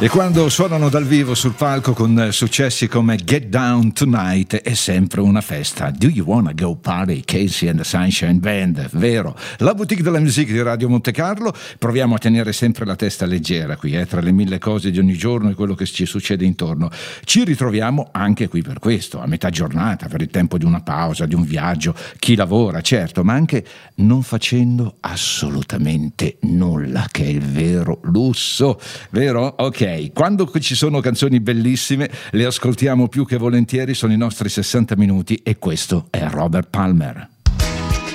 E quando suonano dal vivo sul palco con successi come Get Down Tonight è sempre una festa. Do you wanna go party? Casey and the Sunshine Band, vero? La boutique della musica di Radio Monte Carlo. Proviamo a tenere sempre la testa leggera qui, tra le mille cose di ogni giorno e quello che ci succede intorno. Ci ritroviamo anche qui per questo, a metà giornata, per il tempo di una pausa, di un viaggio, chi lavora, certo, ma anche non facendo assolutamente nulla, che è il vero lusso, vero? Ok. Quando ci sono canzoni bellissime le ascoltiamo più che volentieri, sono i nostri 60 minuti e questo è Robert Palmer.